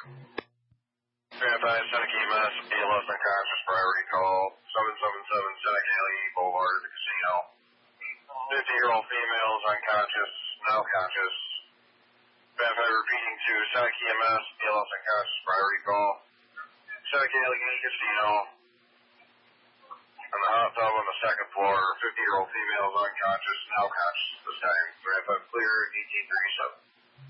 Verify Seneca EMS, BLS unconscious, priority call, 777 Seneca LE Boulevard at the casino. 50-year-old female is unconscious, now conscious. Verify repeating to Seneca EMS, BLS unconscious, priority call. Seneca LE Casino. On the hot tub on the second floor, 50-year-old female is unconscious, now conscious this time. Verify clear, 1837.